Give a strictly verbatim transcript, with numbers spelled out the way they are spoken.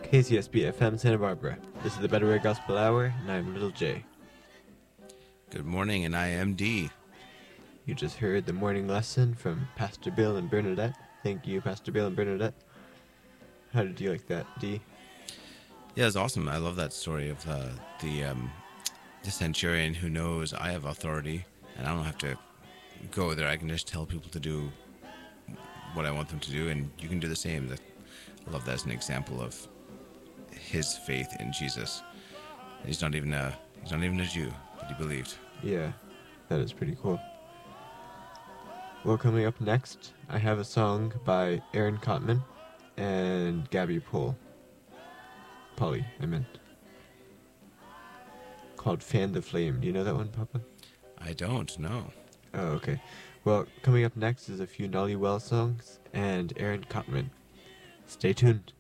K C S B F M Santa Barbara. This is the Better Way Gospel Hour, and I'm Little J. Good morning, and I am D. You just heard the morning lesson from Pastor Bill and Bernadette. Thank you, Pastor Bill and Bernadette. How did you like that, D? Yeah, it's awesome. I love that story of uh, the um, the centurion who knows I have authority, and I don't have to go there. I can just tell people to do what I want them to do, and you can do the same. That I love that as an example of his faith in Jesus. He's not even a he's not even a Jew, but he believed. Yeah, that is pretty cool. Well, coming up next, I have a song by Aaron Cotman and Gabby Poole. Polly, I meant. Called Fan the Flame. Do you know that one, Papa? I don't know. Oh, okay. Well, coming up next is a few Nolly Well songs and Aaron Cotman. Stay tuned.